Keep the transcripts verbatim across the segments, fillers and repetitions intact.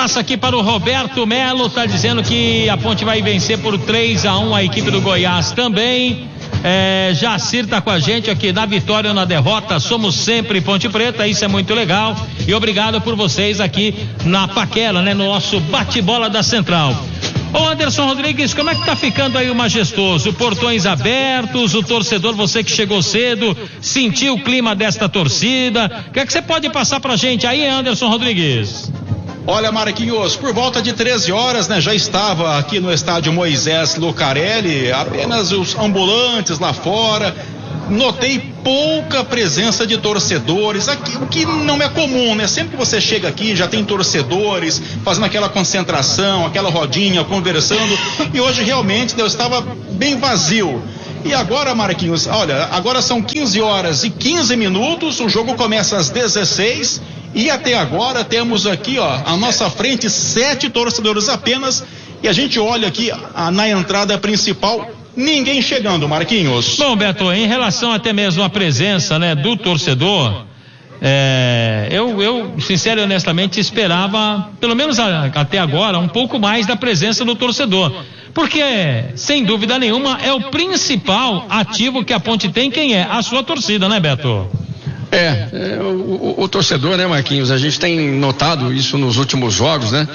abraço aqui para o Roberto Melo, tá dizendo que a Ponte vai vencer por três a um a equipe do Goiás também. É, Jacir tá com a gente aqui na vitória ou na derrota, somos sempre Ponte Preta, isso é muito legal, e obrigado por vocês aqui na Paquera, né, no nosso bate-bola da Central. Ô Anderson Rodrigues, como é que tá ficando aí o Majestoso? Portões abertos, o torcedor, você que chegou cedo, sentiu o clima desta torcida, o que é que você pode passar pra gente aí, Anderson Rodrigues? Olha, Marquinhos, por volta de treze horas, né, já estava aqui no estádio Moisés Lucarelli, apenas os ambulantes lá fora. Notei pouca presença de torcedores, aqui, o que não é comum, né? Sempre que você chega aqui já tem torcedores fazendo aquela concentração, aquela rodinha, conversando, e hoje realmente eu estava bem vazio. E agora, Marquinhos, olha, agora são quinze horas e quinze minutos, o jogo começa às dezesseis e até agora temos aqui, ó, à nossa frente sete torcedores apenas, e a gente olha aqui a, na entrada principal, ninguém chegando, Marquinhos. Bom, Beto, em relação até mesmo à presença, né, do torcedor, é, eu, eu, sincero e honestamente, esperava, pelo menos a, até agora, um pouco mais da presença do torcedor. Porque, sem dúvida nenhuma, é o principal ativo que a Ponte tem, quem é? A sua torcida, né, Beto? É, é o, o, o torcedor, né, Marquinhos? A gente tem notado isso nos últimos jogos, né?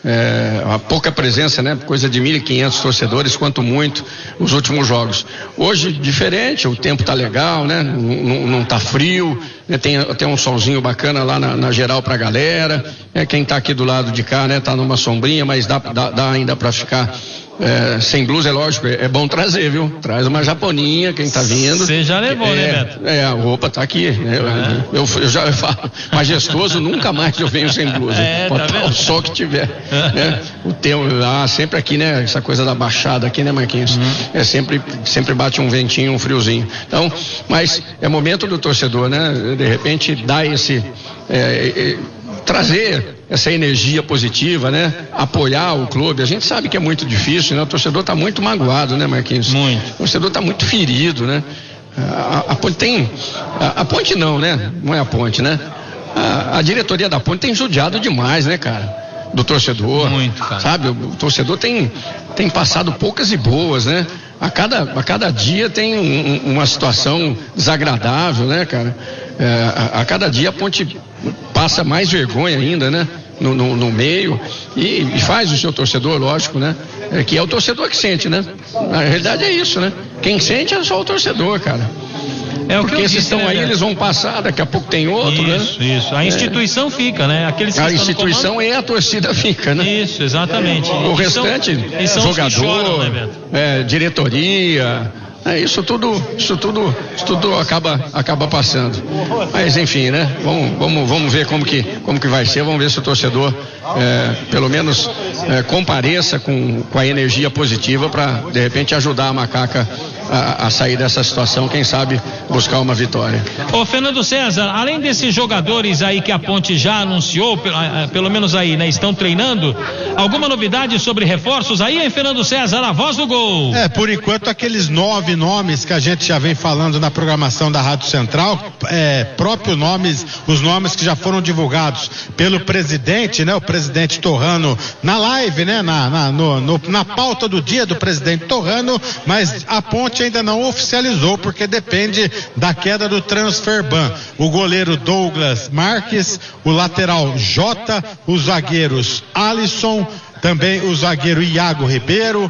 É, a pouca presença, né? Coisa de mil e quinhentos torcedores, quanto muito, nos últimos jogos. Hoje, diferente, o tempo tá legal, né? Não, não, não tá frio, né? Tem até um solzinho bacana lá na, na geral pra galera. É, quem tá aqui do lado de cá, né? Tá numa sombrinha, mas dá, dá, dá ainda pra ficar é, sem blusa, é lógico, é, é bom trazer, viu? Traz uma japoninha, quem tá vindo. Você já levou, é, né, Beto? É, a roupa tá aqui, né? É. Eu, eu, eu já falo, majestoso, nunca mais eu venho sem blusa. É, Pode tá o sol que tiver. Né? O tempo, ah, sempre aqui, né? Essa coisa da baixada aqui, né, Marquinhos? Uhum. É sempre, sempre bate um ventinho, um friozinho. Então, mas é momento do torcedor, né? De repente dar esse, é, é, trazer essa energia positiva, né? Apoiar o clube. A gente sabe que é muito difícil, né? O torcedor está muito magoado, né, Marquinhos? Muito. O torcedor está muito ferido, né? A, a Ponte tem, a, a Ponte não, né? Não é a Ponte, né? A, a diretoria da Ponte tem judiado demais, né, cara? Do torcedor. Muito, cara. Sabe? O, o torcedor tem, tem passado poucas e boas, né? A cada, a cada dia tem um, uma situação desagradável, né, cara? É, a, a cada dia a Ponte passa mais vergonha ainda, né? No, no, no meio e, e faz o seu torcedor, lógico, né? É, que é o torcedor que sente, né? Na realidade é isso, né? Quem sente é só o torcedor, cara. É o Porque que eu esses disse, estão né, aí, Beto? eles vão passar, daqui a pouco tem outro, isso, né? Isso, isso. A instituição é. fica, né? Aqueles que a estão instituição no comando... e a torcida fica, né? Isso, exatamente. O e restante, são, jogador, choram, né, Beto? é, diretoria, é, isso tudo, isso tudo, isso tudo acaba, acaba passando. Mas enfim, né? Vamos, vamos, vamos ver como que, como que vai ser. Vamos ver se o torcedor, é, pelo menos, é, compareça com, com a energia positiva para de repente ajudar a Macaca a, a sair dessa situação. Quem sabe buscar uma vitória. Ô Fernando César, além desses jogadores aí que a Ponte já anunciou, pelo menos aí, né? Estão treinando. Alguma novidade sobre reforços aí, hein, Fernando César? A voz do gol. É, por enquanto aqueles nove nomes que a gente já vem falando na programação da Rádio Central, é, próprios nomes, os nomes que já foram divulgados pelo presidente, né? O presidente Torrano na live, né? Na, na, no, no, na pauta do dia do presidente Torrano, mas a Ponte ainda não oficializou porque depende da queda do transfer ban. O goleiro Douglas Marques, o lateral Jota, os zagueiros Alisson, também o zagueiro Iago Ribeiro,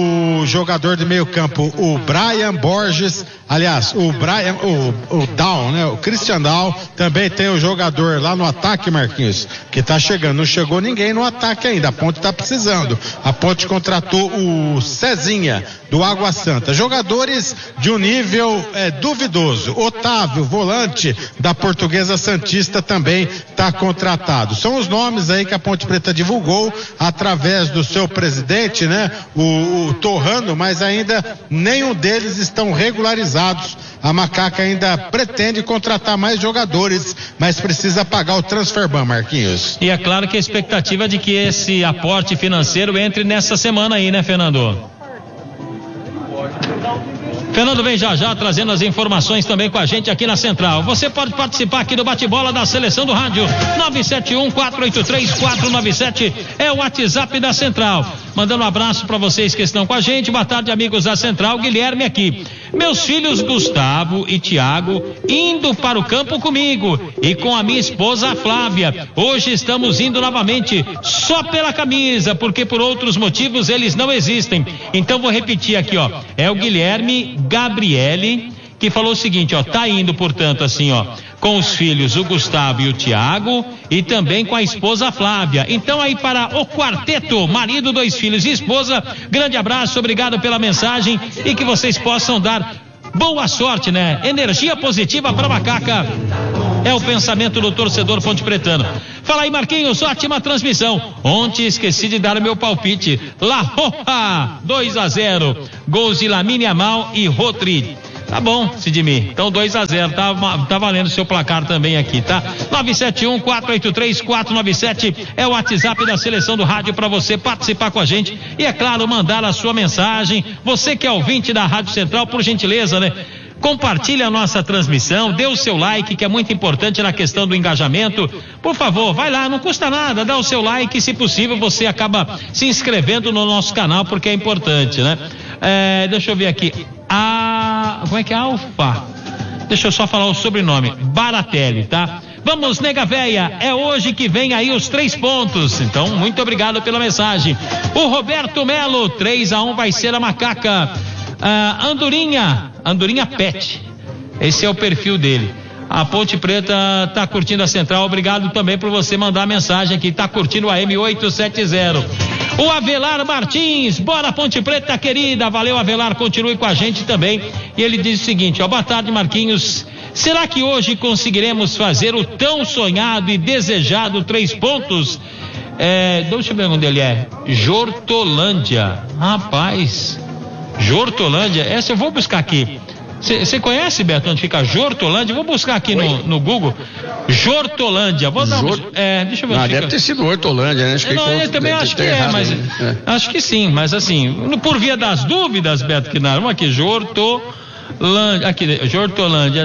o jogador de meio campo, o Brian Borges, aliás, o Brian, o, o Down, né? O Christian Down, também tem o jogador lá no ataque, Marquinhos, que tá chegando, não chegou ninguém no ataque ainda, a Ponte tá precisando, a Ponte contratou o Cezinha, do Água Santa, jogadores de um nível é, duvidoso. Otávio, volante da Portuguesa Santista, também tá contratado. São os nomes aí que a Ponte Preta divulgou através do seu presidente, né? O, o Torrano, mas ainda nenhum deles estão regularizados. A Macaca ainda pretende contratar mais jogadores, mas precisa pagar o transfer ban, Marquinhos. E é claro que a expectativa é de que esse aporte financeiro entre nessa semana aí, né, Fernando? Fernando vem já já trazendo as informações também com a gente aqui na Central. Você pode participar aqui do bate-bola da seleção do rádio. nove sete um, quatro oito três, quatro nove sete é o WhatsApp da Central. Mandando um abraço para vocês que estão com a gente. Boa tarde, amigos da Central. Guilherme aqui. Meus filhos Gustavo e Tiago indo para o campo comigo e com a minha esposa Flávia. Hoje estamos indo novamente só pela camisa, porque por outros motivos eles não existem. Então vou repetir aqui, ó. É o Guilherme Gabriele que falou o seguinte, ó, tá indo, portanto, assim, ó, com os filhos, o Gustavo e o Tiago, e também com a esposa Flávia. Então aí para o quarteto, marido, dois filhos e esposa, grande abraço, obrigado pela mensagem e que vocês possam dar boa sorte, né? Energia positiva para Macaca. É o pensamento do torcedor ponte pretano. Fala aí, Marquinhos, ótima transmissão. Ontem esqueci de dar o meu palpite. La Roja, dois a zero. Gols de Lamine Yamal e Rodri. Tá bom, Sidmir. Então dois a zero, tá, tá valendo o seu placar também aqui, tá? nove sete um, quatro oito três, quatro nove sete é o WhatsApp da seleção do rádio para você participar com a gente e, é claro, mandar a sua mensagem. Você que é ouvinte da Rádio Central, por gentileza, né? Compartilhe a nossa transmissão, dê o seu like, que é muito importante na questão do engajamento. Por favor, vai lá, não custa nada, dá o seu like, se possível você acaba se inscrevendo no nosso canal, porque é importante, né? É, deixa eu ver aqui. A, como é que é? Alfa. Deixa eu só falar o sobrenome. Baratelli, tá? Vamos, nega véia, é hoje que vem aí os três pontos. Então, muito obrigado pela mensagem. O Roberto Melo, três a um vai ser a Macaca. Ah, Andorinha, Andorinha Pet. Esse é o perfil dele. A Ponte Preta tá curtindo a Central. Obrigado também por você mandar a mensagem aqui. Tá curtindo a M oitocentos e setenta. O Avelar Martins, bora Ponte Preta querida, valeu Avelar, continue com a gente também. E ele diz o seguinte, ó, boa tarde Marquinhos, será que hoje conseguiremos fazer o tão sonhado e desejado três pontos? É, deixa eu ver onde ele é, Jortolândia, rapaz, Jortolândia, essa eu vou buscar aqui. Você conhece, Beto, onde fica Jortolândia? Vou buscar aqui no, no Google. Jortolândia. Vou dar Jor... um... é, deixa eu ver. Ah, deve fica... ter sido Hortolândia, né? Acho que não, eu também acho que é, mas é. acho que sim, mas assim, por via das dúvidas, Beto Quinaro, vamos aqui, Jortolândia, aqui, Jortolândia,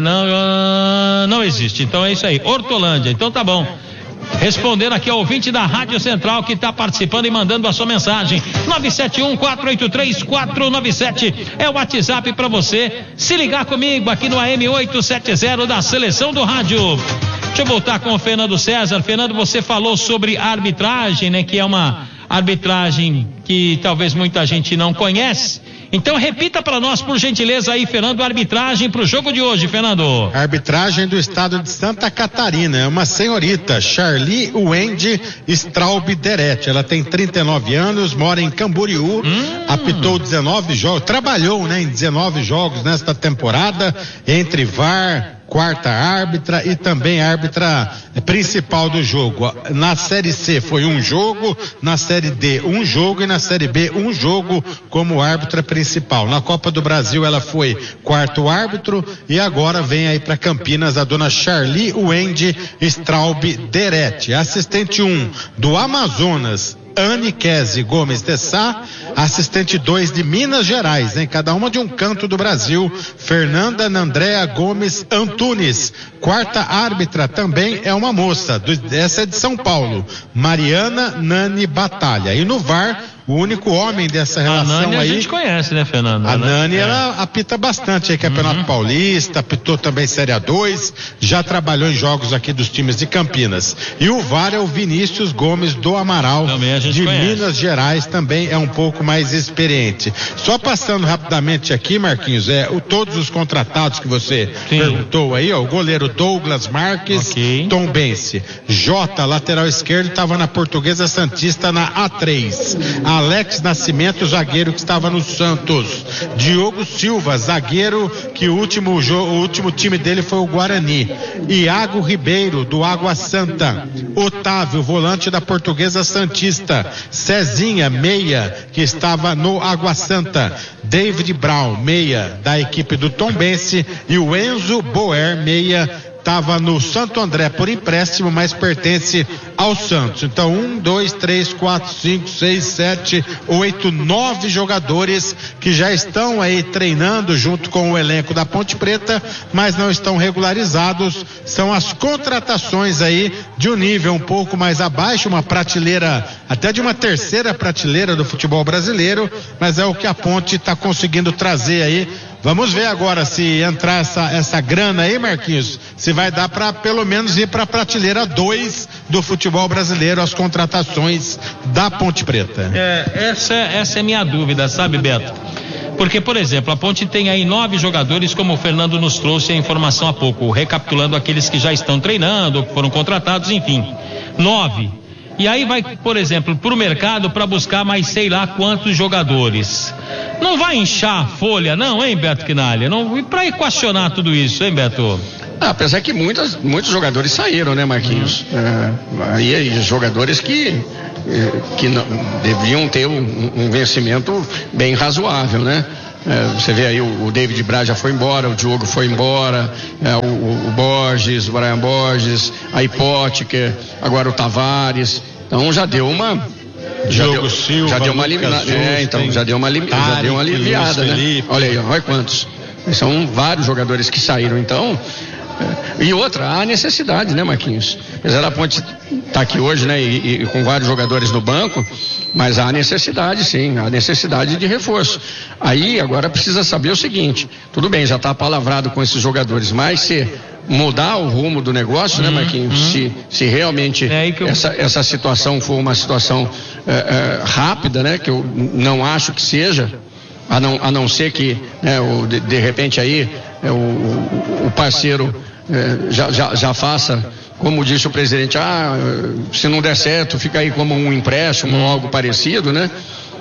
não, não existe, então é isso aí, Hortolândia, então tá bom. Respondendo aqui ao ouvinte da Rádio Central que está participando e mandando a sua mensagem. nove sete um, quatro oito três, quatro nove sete é o WhatsApp para você se ligar comigo aqui no A M oitocentos e setenta da seleção do rádio. Deixa eu voltar com o Fernando César. Fernando, você falou sobre a arbitragem, né? Que é uma arbitragem que talvez muita gente não conhece. Então repita para nós, por gentileza aí, Fernando, a arbitragem para o jogo de hoje, Fernando. A arbitragem do estado de Santa Catarina é uma senhorita, Charlie Wendy Straub Deret. Ela tem trinta e nove anos, mora em Camboriú, hum. apitou dezenove jogos, trabalhou, né, em dezenove jogos nesta temporada, entre V A R, quarta árbitra e também árbitra principal do jogo. Na Série C foi um jogo, na Série D um jogo e na Série B um jogo como árbitra principal. Na Copa do Brasil ela foi quarto árbitro e agora vem aí para Campinas a dona Charlie Wendy Straub Deret. Assistente um do Amazonas, Anne Kese Gomes de Sá, assistente dois de Minas Gerais, em cada uma de um canto do Brasil, Fernanda Nandréa Gomes Antunes. Quarta árbitra também é uma moça, essa é de São Paulo, Mariana Nani Batalha. E no V A R, o único homem dessa relação aí. A Nani aí, a gente conhece, né, Fernando? A Nani, é. ela apita bastante aí, Campeonato uhum. Paulista, apitou também Série A dois, já trabalhou em jogos aqui dos times de Campinas. E o V A R é o Vinícius Gomes do Amaral, de conhece. Minas Gerais, também é um pouco mais experiente. Só passando rapidamente aqui, Marquinhos, é o, todos os contratados que você Sim. perguntou aí, ó, o goleiro Douglas Marques, okay. Tombense, Jota, lateral esquerdo, estava na Portuguesa Santista na A três. Alex Nascimento, zagueiro que estava no Santos. Diogo Silva, zagueiro que o último, jogo, o último time dele foi o Guarani. Iago Ribeiro, do Água Santa. Otávio, volante da Portuguesa Santista. Cezinha, meia, que estava no Água Santa. David Brown, meia, da equipe do Tombense. E o Enzo Boer, meia, estava no Santo André por empréstimo, mas pertence ao Santos. Então, um, dois, três, quatro, cinco, seis, sete, oito, nove jogadores que já estão aí treinando junto com o elenco da Ponte Preta, mas não estão regularizados. São as contratações aí de um nível um pouco mais abaixo, uma prateleira, até de uma terceira prateleira do futebol brasileiro, mas é o que a Ponte está conseguindo trazer aí. Vamos ver agora se entrar essa, essa grana aí, Marquinhos, se vai dar para pelo menos ir para a prateleira dois do futebol brasileiro, as contratações da Ponte Preta. É, essa, essa é minha dúvida, sabe, Beto? Porque, por exemplo, a Ponte tem aí nove jogadores, como o Fernando nos trouxe a informação há pouco, recapitulando aqueles que já estão treinando, que foram contratados, enfim, nove. E aí vai, por exemplo, para o mercado para buscar mais sei lá quantos jogadores. Não vai inchar a folha, não, hein, Beto Quinalha? Não, e para equacionar tudo isso, hein, Beto? Ah, apesar que muitas, muitos jogadores saíram, né, Marquinhos? Uhum. É, aí, aí jogadores que, que não, deviam ter um, um vencimento bem razoável, né? É, você vê aí o, o David Braz já foi embora, o Diogo foi embora, é, o, o, o Borges, o Brian Borges, a Hipótica, agora o Tavares. Então já deu uma. Já Diogo deu, Silva, já deu uma eliminada. É, então já deu uma, já deu uma aliviada, né? Olha aí, olha quantos. São vários jogadores que saíram, então. E outra, há necessidade, né, Marquinhos? Apesar da Ponte estar aqui hoje, né, e, e com vários jogadores no banco, mas há necessidade, sim, há necessidade de reforço. Aí, agora precisa saber o seguinte, tudo bem, já está palavrado com esses jogadores, mas se mudar o rumo do negócio, hum, né, Marquinhos? Hum. Se, se realmente é eu... essa, essa situação for uma situação é, é, rápida, né, que eu não acho que seja, a não, a não ser que, né, o, de, de repente aí, é, o, o parceiro é, já, já, já faça, como disse o presidente, ah, se não der certo, fica aí como um empréstimo ou algo parecido, né?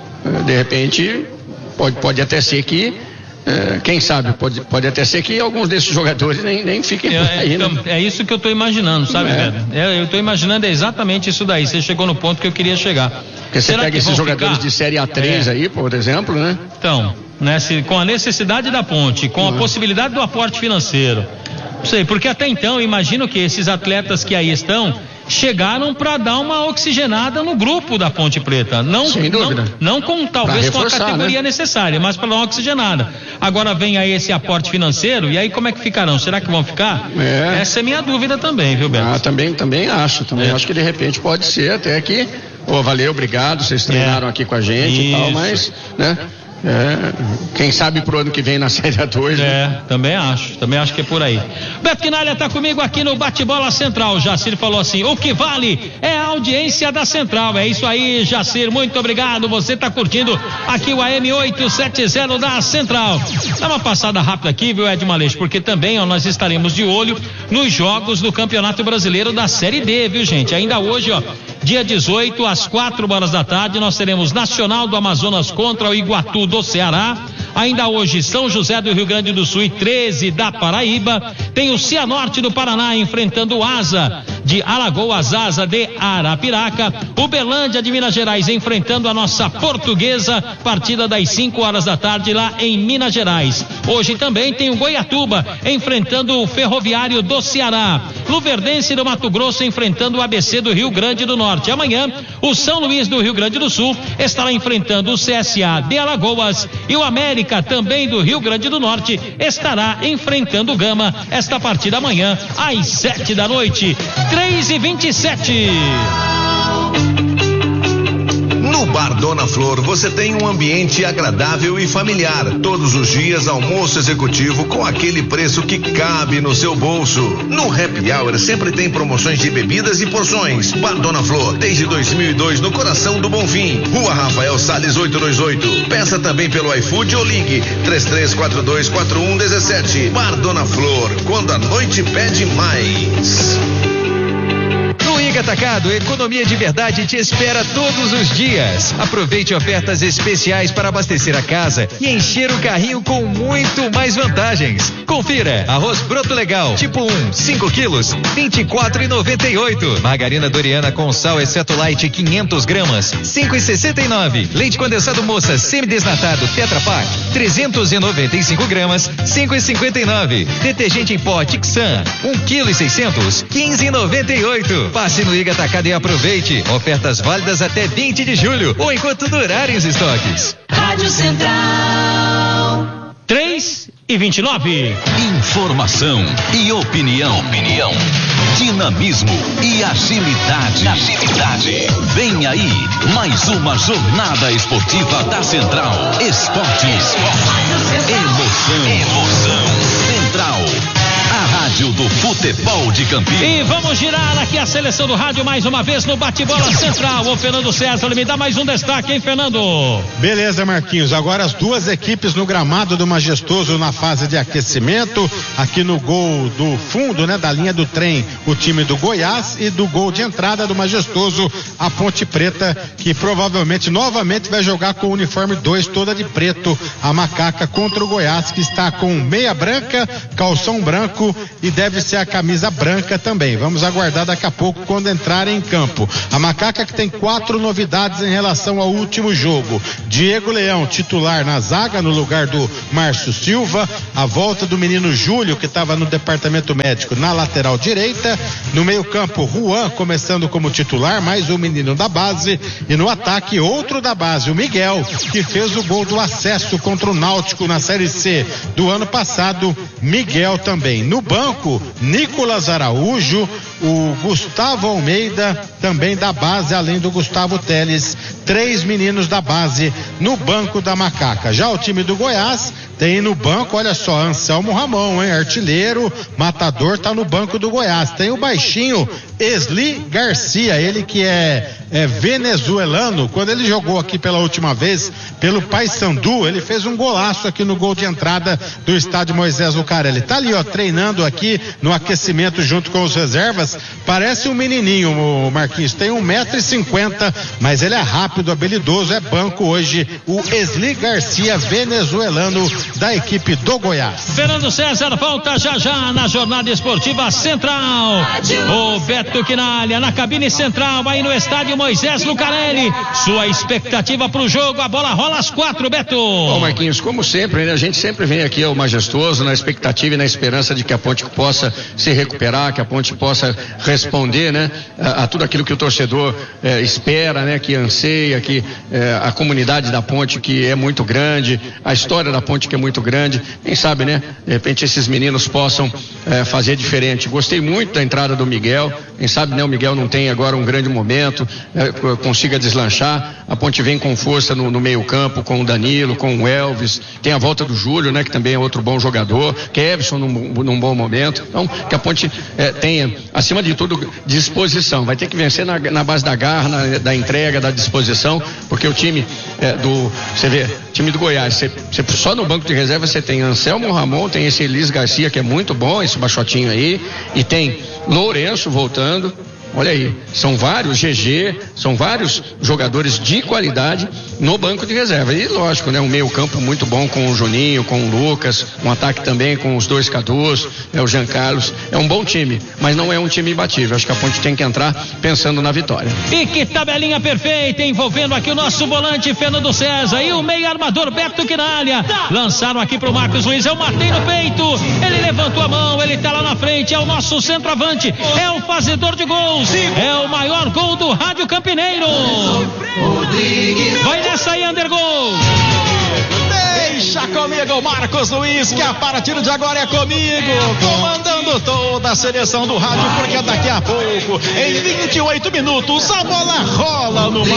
De repente, pode, pode até ser que, é, quem sabe, pode, pode até ser que alguns desses jogadores nem, nem fiquem por aí, né? É, é isso que eu estou imaginando, sabe, é. Pedro? É, eu estou imaginando exatamente isso daí. Você chegou no ponto que eu queria chegar. Porque você Será pega esses jogadores ficar? de Série A três é. aí, por exemplo, né? Então, né, se, com a necessidade da Ponte, com uhum. a possibilidade do aporte financeiro, não sei, porque até então, imagino que esses atletas que aí estão chegaram para dar uma oxigenada no grupo da Ponte Preta, não, Sem dúvida. não, não com talvez reforçar, com a categoria né? necessária, mas para dar uma oxigenada. Agora vem aí esse aporte financeiro e aí como é que ficarão? Será que vão ficar? É. Essa é minha dúvida também, viu, Beto? Ah, também, também acho, também é. acho que de repente pode ser até que, oh, valeu, obrigado, vocês treinaram é. aqui com a gente Isso. e tal, mas, né? É, quem sabe pro ano que vem na Série A dois, É, né? também acho, também acho que é por aí. Beto Quinalha tá comigo aqui no Bate-Bola Central. Jacir falou assim, o que vale é a audiência da Central. É isso aí, Jacir, muito obrigado. Você tá curtindo aqui o A M oitocentos e setenta da Central. Dá uma passada rápida aqui, viu, Ed Malês, porque também ó, nós estaremos de olho nos jogos do Campeonato Brasileiro da Série D, viu, gente? Ainda hoje, ó, dia dezoito, às quatro horas da tarde, nós teremos Nacional do Amazonas contra o Iguatu do Ceará. Ainda hoje, São José do Rio Grande do Sul e treze da Paraíba. Tem o Cianorte do Paraná enfrentando o Asa de Alagoas, Asa de Arapiraca. Uberlândia de Minas Gerais enfrentando a nossa Portuguesa, partida das cinco horas da tarde lá em Minas Gerais. Hoje também tem o Goiatuba enfrentando o Ferroviário do Ceará. Luverdense do Mato Grosso enfrentando o A B C do Rio Grande do Norte. Amanhã, o São Luís do Rio Grande do Sul estará enfrentando o C S A de Alagoas e o América, também do Rio Grande do Norte, estará enfrentando o Gama. Esta partida amanhã às sete da noite. três e vinte e sete. No Bar Dona Flor você tem um ambiente agradável e familiar. Todos os dias almoço executivo com aquele preço que cabe no seu bolso. No Happy Hour sempre tem promoções de bebidas e porções. Bar Dona Flor, desde dois mil e dois no coração do Bonfim. Rua Rafael Salles oitocentos e vinte e oito. Peça também pelo iFood ou ligue três três quatro dois quatro um um sete. Bar Dona Flor, quando a noite pede mais. No Liga Atacado, economia de verdade te espera todos os dias. Aproveite ofertas especiais para abastecer a casa e encher o carrinho com muito mais vantagens. Confira: arroz broto legal, tipo um, cinco quilos, vinte e quatro reais e noventa e oito centavos. Margarina Doriana com sal exceto light, quinhentos gramas, cinco reais e sessenta e nove centavos. Leite condensado Moça semidesnatado Tetra Pak, trezentos e noventa e cinco gramas, cinco reais e cinquenta e nove centavos. Detergente em pó Tixan, um quilo e seiscentos, quinze reais e noventa e oito centavos. Passe no Liga Atacado e aproveite. Ofertas válidas até vinte de julho ou enquanto durarem os estoques. Rádio Central. três e vinte e nove. Informação e opinião. Opinião. Dinamismo e agilidade. Agilidade. Vem aí mais uma jornada esportiva da Central. Esportes. Emoção. Emoção. Central. A rádio do futebol de Campinas. E vamos girar aqui a seleção do rádio mais uma vez no bate-bola central. O Fernando César, me dá mais um destaque, hein, Fernando? Beleza, Marquinhos. Agora as duas equipes no gramado do Majestoso na fase de aquecimento. Aqui no gol do fundo, né, da linha do trem, o time do Goiás, e do gol de entrada do Majestoso, a Ponte Preta, que provavelmente novamente vai jogar com o uniforme dois, toda de preto, a Macaca contra o Goiás, que está com meia branca, calção branco e deve ser a camisa branca também. Vamos aguardar daqui a pouco quando entrarem em campo. A Macaca que tem quatro novidades em relação ao último jogo: Diego Leão, titular na zaga no lugar do Márcio Silva, a volta do menino Júlio, que estava no departamento médico, na lateral direita, no meio campo Juan começando como titular, mais um menino da base, e no ataque outro da base, o Miguel, que fez o gol do acesso contra o Náutico na Série C do ano passado. Miguel também. No banco, Nicolas Araújo, o Gustavo Almeida, também da base, além do Gustavo Teles, três meninos da base no banco da Macaca. Já o time do Goiás tem no banco, olha só, Anselmo Ramon, hein, artilheiro, matador, tá no banco do Goiás. Tem o baixinho Esli Garcia, ele que é, é venezuelano. Quando ele jogou aqui pela última vez pelo Paysandu, ele fez um golaço aqui no gol de entrada do estádio Moisés Lucarelli. Tá ali, ó, treinando aqui no aquecimento junto com os reservas. Parece um menininho, o Marquinhos, tem um metro e cinquenta, mas ele é rápido, habilidoso, é banco hoje, o Esli Garcia, venezuelano, da equipe do Goiás. Fernando César volta já já na jornada esportiva central. O Beto Quinalha na cabine central, aí no estádio Moisés Lucarelli. Sua expectativa pro jogo, a bola rola às quatro, Beto. Bom, Marquinhos, como sempre, né, a gente sempre vem aqui ao Majestoso na expectativa e na esperança de que a Ponte possa se recuperar, que a Ponte possa responder, né, a, a tudo aquilo que o torcedor eh, espera, né, que anseia, que eh, a comunidade da Ponte, que é muito grande, a história da Ponte que é muito grande, quem sabe, né, de repente esses meninos possam eh, fazer diferente. Gostei muito da entrada do Miguel, quem sabe, né, o Miguel não tem agora um grande momento, eh, consiga deslanchar. A Ponte vem com força no, no meio campo, com o Danilo, com o Elvis, tem a volta do Júlio, né, que também é outro bom jogador, Kevson num, num bom momento. Então, que a Ponte eh, tenha, acima de tudo, disposição. Vai ter que vencer na, na base da garra, na, da entrega, da disposição, porque o time eh, do, você vê, time do Goiás, você, você, só no banco de reserva você tem Anselmo Ramon, tem esse Elis Garcia, que é muito bom, esse baixotinho aí, e tem Lourenço voltando. Olha aí, são vários G G, são vários jogadores de qualidade no banco de reserva. E lógico, né, um meio campo muito bom com o Juninho, com o Lucas, um ataque também com os dois Cadus, é o Jean Carlos. É um bom time, mas não é um time imbatível. Acho que a Ponte tem que entrar pensando na vitória. E que tabelinha perfeita, envolvendo aqui o nosso volante Fernando César e o meio armador Beto Quinalha. Lançaram aqui pro Marcos Luiz, eu matei no peito, ele levantou a mão, ele tá lá na frente, é o nosso centroavante, é o fazedor de gols. É o maior gol do Rádio Campineiro. Vai nessa aí, Andergol. Deixa comigo, Marcos Luiz, que a partir de agora é comigo, comandando toda a seleção do rádio, porque daqui a pouco, em vinte e oito minutos, a bola rola no